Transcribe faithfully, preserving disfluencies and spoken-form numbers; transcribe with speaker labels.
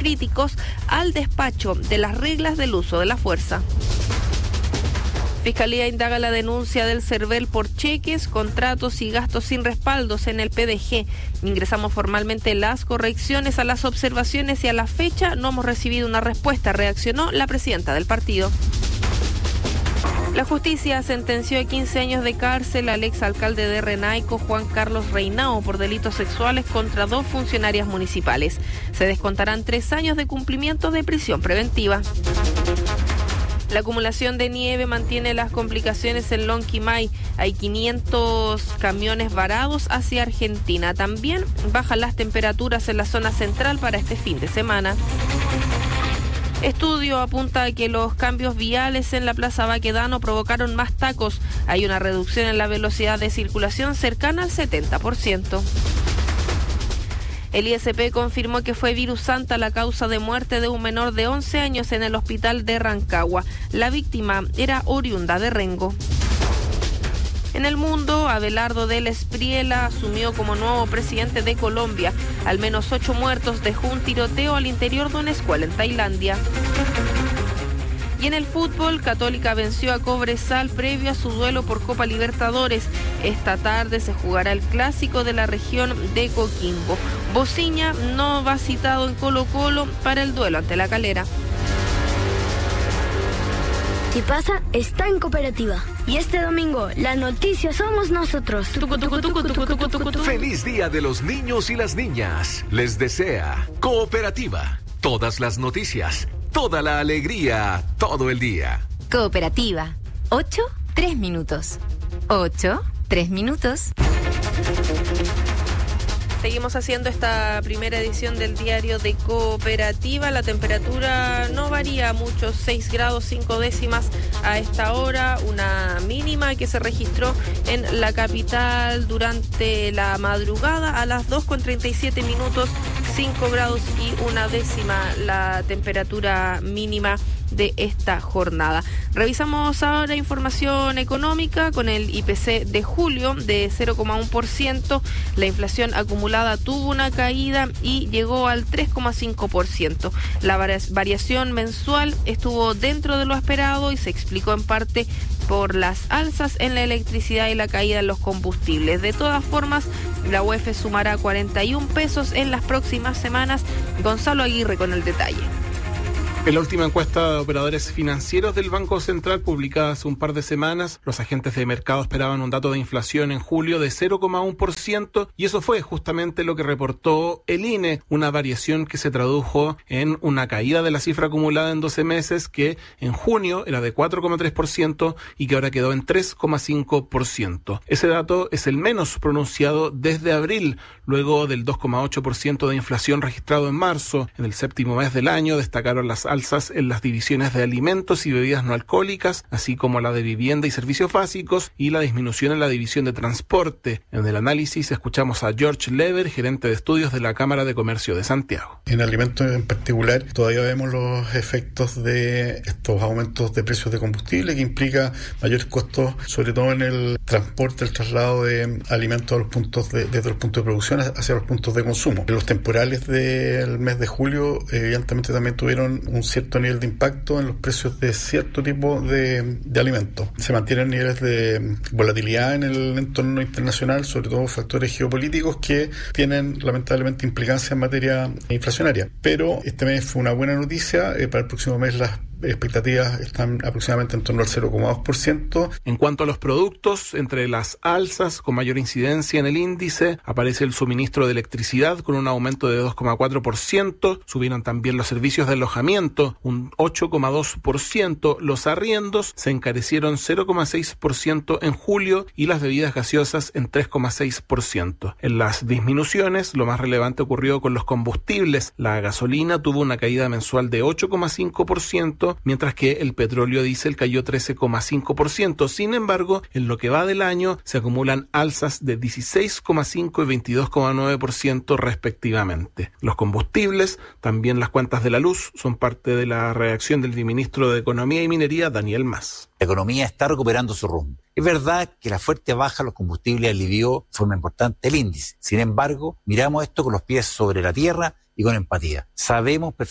Speaker 1: críticos al despacho de las reglas del uso de la fuerza. Fiscalía indaga la denuncia del CERVEL por cheques, contratos y gastos sin respaldos en el P D G. Ingresamos formalmente las correcciones a las observaciones y a la fecha no hemos recibido una respuesta, reaccionó la presidenta del partido. La justicia sentenció a quince años de cárcel al exalcalde de Renaico, Juan Carlos Reinao, por delitos sexuales contra dos funcionarias municipales. Se descontarán tres años de cumplimiento de prisión preventiva. La acumulación de nieve mantiene las complicaciones en Lonquimay. Hay quinientos camiones varados hacia Argentina. También bajan las temperaturas en la zona central para este fin de semana. Estudio apunta a que los cambios viales en la Plaza Baquedano provocaron más tacos. Hay una reducción en la velocidad de circulación cercana al setenta por ciento. El I S P confirmó que fue virus Santa la causa de muerte de un menor de once años en el hospital de Rancagua. La víctima era oriunda de Rengo. En el mundo, Abelardo del Espriella asumió como nuevo presidente de Colombia. Al menos ocho muertos dejó un tiroteo al interior de una escuela en Tailandia. Y en el fútbol, Católica venció a Cobresal previo a su duelo por Copa Libertadores. Esta tarde se jugará el clásico de la región de Coquimbo. Bociña no va citado en Colo-Colo para el duelo ante La Calera.
Speaker 2: Si pasa, está en Cooperativa. Y este domingo, la noticia somos nosotros.
Speaker 1: Tucu, tucu, tucu, tucu, tucu, tucu, tucu.
Speaker 3: Feliz Día de los Niños y las Niñas. Les desea Cooperativa. Todas las noticias, toda la alegría, todo el día.
Speaker 4: Cooperativa. Ocho, tres minutos. Ocho, tres minutos.
Speaker 1: Seguimos haciendo esta primera edición del diario de Cooperativa. La temperatura no varía mucho, seis grados cinco décimas a esta hora, una mínima que se registró en la capital durante la madrugada a las dos con treinta y siete minutos, cinco grados y una décima la temperatura mínima de esta jornada. Revisamos ahora información económica con el I P C de julio de cero coma uno por ciento. La inflación acumulada tuvo una caída y llegó al tres coma cinco por ciento. La variación mensual estuvo dentro de lo esperado y se explicó en parte por las alzas en la electricidad y la caída en los combustibles. De todas formas, la U E F sumará cuarenta y un pesos en las próximas semanas. Gonzalo Aguirre con el detalle.
Speaker 5: En la última encuesta de operadores financieros del Banco Central, publicada hace un par de semanas, los agentes de mercado esperaban un dato de inflación en julio de cero coma uno por ciento y eso fue justamente lo que reportó el I N E, una variación que se tradujo en una caída de la cifra acumulada en doce meses que en junio era de cuatro coma tres por ciento y que ahora quedó en tres coma cinco por ciento. Ese dato es el menos pronunciado desde abril, luego del dos coma ocho por ciento de inflación registrado en marzo. En el séptimo mes del año destacaron las alzas en las divisiones de alimentos y bebidas no alcohólicas, así como la de vivienda y servicios básicos, y la disminución en la división de transporte. En el análisis escuchamos a George Lever, gerente de estudios de la Cámara de Comercio de Santiago.
Speaker 6: En alimentos en particular, todavía vemos los efectos de estos aumentos de precios de combustible, que implica mayores costos, sobre todo en el transporte, el traslado de alimentos a los puntos de, desde los puntos de producción hacia los puntos de consumo. Los temporales del mes de julio, evidentemente, también tuvieron un cierto nivel de impacto en los precios de cierto tipo de, de alimentos. Se mantienen niveles de volatilidad en el entorno internacional, sobre todo factores geopolíticos que tienen lamentablemente implicancia en materia inflacionaria. Pero este mes fue una buena noticia. Eh, para el próximo mes las expectativas están aproximadamente en torno al cero coma dos por ciento.
Speaker 5: En cuanto a los productos, entre las alzas con mayor incidencia en el índice aparece el suministro de electricidad con un aumento de dos coma cuatro por ciento, subieron también los servicios de alojamiento un ocho coma dos por ciento, los arriendos se encarecieron cero coma seis por ciento en julio y las bebidas gaseosas en tres coma seis por ciento. En las disminuciones, lo más relevante ocurrió con los combustibles. La gasolina tuvo una caída mensual de ocho coma cinco por ciento, mientras que el petróleo diésel cayó trece coma cinco por ciento. Sin embargo, en lo que va del año se acumulan alzas de dieciséis coma cinco y veintidós coma nueve por ciento respectivamente. Los combustibles, también las cuentas de la luz, son parte de la reacción del ministro de Economía y Minería, Daniel Mas.
Speaker 7: La economía está recuperando su rumbo. Es verdad que la fuerte baja de los combustibles alivió de forma importante el índice. Sin embargo, miramos esto con los pies sobre la tierra y con empatía. Sabemos perfectamente